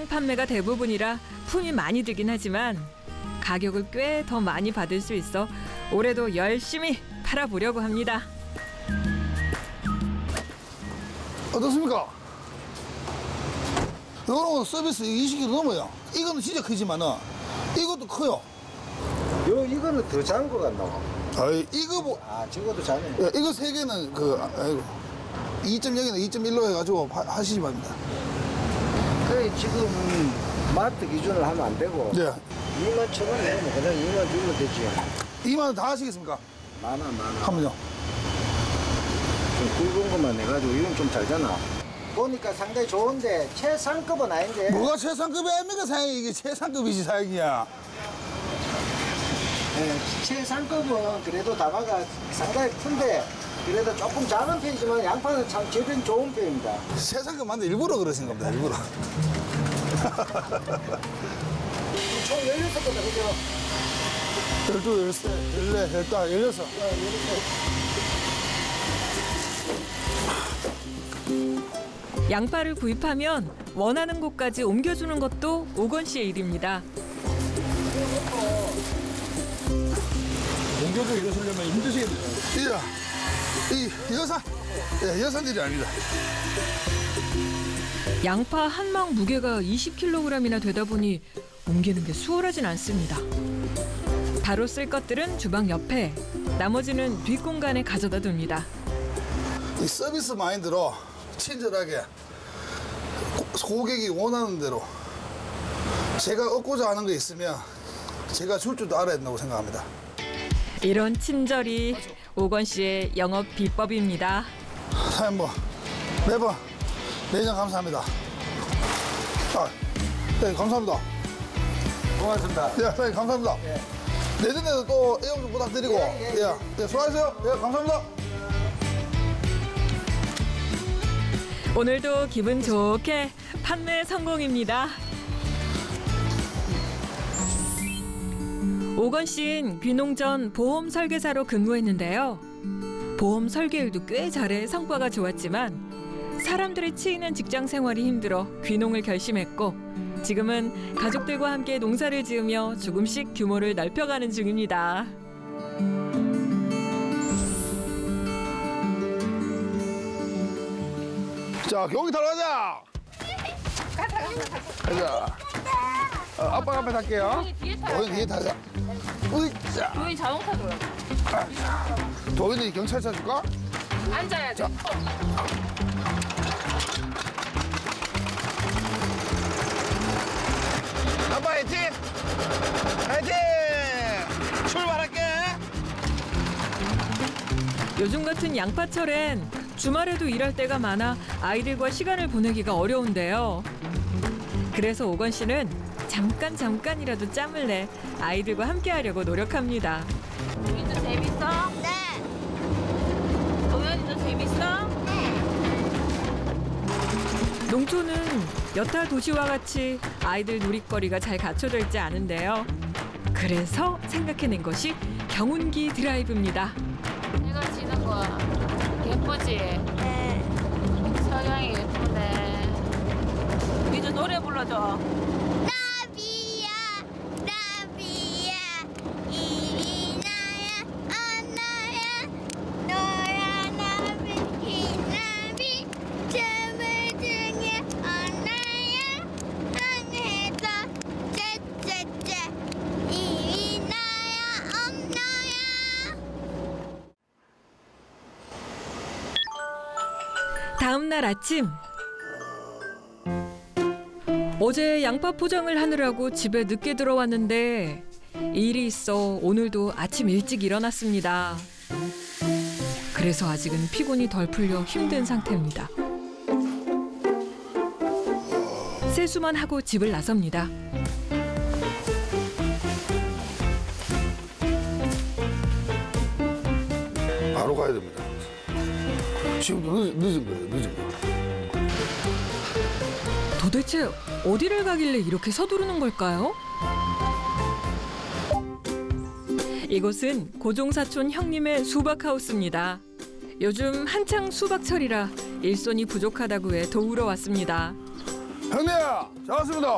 판매가 대부분이라 품이 많이 들긴 하지만 가격을 꽤 더 많이 받을 수 있어 올해도 열심히 팔아보려고 합니다. 어떻습니까? 이거는 서비스 20kg 넘어요. 이거는 진짜 크지만은 이것도 커요. 이거는 더 작은 것 같나? 아이, 이거 뭐, 저것도 작네. 야, 이거 세 개는 아이고 2.0이나 2.1로 해가지고 하시지 말입니다. 그 지금 마트 기준으로 하면 안 되고. 네. 2만 1,000원 내면 그냥 2만 주면 되지. 2만 원 다 하시겠습니까? 만 원. 하면요. 좀 굵은 것만 내가지고 이건 좀 잘잖아. 보니까 상당히 좋은데 최상급은 아닌데. 뭐가 최상급이 아닙니까, 사장님? 이게 최상급이지, 사장이야. 네, 최상급은 그래도 다마가 상당히 큰데 그래도 조금 작은 편이지만 양파는 참 질은 좋은 편입니다. 최상급 맞는데 일부러 그러신 겁니다, 일부러. 총 16거다, 그죠? 12, 13, 14, 15, 16. 양파를 구입하면 원하는 곳까지 옮겨주는 것도 오건 씨의 일입니다. 옮겨서 이러시려면 힘드시겠네요. 이 여산, 예, 여산들이 아닙니다. 양파 한 망 무게가 20kg이나 되다 보니 옮기는 게 수월하진 않습니다. 바로 쓸 것들은 주방 옆에, 나머지는 뒷공간에 가져다 둡니다. 이 서비스 마인드로 친절하게 고객이 원하는 대로 제가 얻고자 하는 게 있으면 제가 줄 줄도 알아야 된다고 생각합니다. 이런 친절이 오건 씨의 영업 비법입니다. 사장님 뭐 매번 매장 감사합니다. 네, 감사합니다. 고맙습니다. 예, 사장님 감사합니다. 예. 내년에도 또 애용 좀 부탁드리고 예, 수고하세요. 예, 감사합니다. 오늘도 기분 좋게 판매 성공입니다. 오건 씨는 귀농 전 보험 설계사로 근무했는데요. 보험 설계일도 꽤 잘해 성과가 좋았지만 사람들이 치이는 직장 생활이 힘들어 귀농을 결심했고 지금은 가족들과 함께 농사를 지으며 조금씩 규모를 넓혀가는 중입니다. 자, 경기 타러 가자. 가자. 아빠가 앞에 탈게요. 도현이 뒤에 타자. 으이짜. 도희 자동차 줘요. 도현이 경찰차 줄까? 앉아야 돼. 아빠 화이팅! 화이팅! 출발할게. 요즘 같은 양파철엔 주말에도 일할 때가 많아 아이들과 시간을 보내기가 어려운데요. 그래서 오건 씨는 잠깐이라도 짬을 내 아이들과 함께 하려고 노력합니다. 도희도 재밌어? 네. 도현이도 재밌어? 농촌은 여타 도시와 같이 아이들 놀이거리가 잘 갖춰져 있지 않은데요. 그래서 생각해낸 것이 경운기 드라이브입니다. 내가 지는 거 예쁘지? 네. 성향이 예쁘네. 이제 노래 불러줘. 나비야 나비야 이리 나야 안나야 너야 나비 흰나비 춤을 중에 안나야 안해서 째째째 이리 나야 엄나야. 다음 날 아침 어제 양파 포장을 하느라고 집에 늦게 들어왔는데 일이 있어 오늘도 아침 일찍 일어났습니다. 그래서 아직은 피곤이 덜 풀려 힘든 상태입니다. 세수만 하고 집을 나섭니다. 바로 가야 됩니다. 지금도 늦은 거예요, 늦은 거. 도대체 어디를 가길래 이렇게 서두르는 걸까요? 이곳은 고종사촌 형님의 수박하우스입니다. 요즘 한창 수박철이라 일손이 부족하다고 해 도우러 왔습니다. 형님, 잘 왔습니다.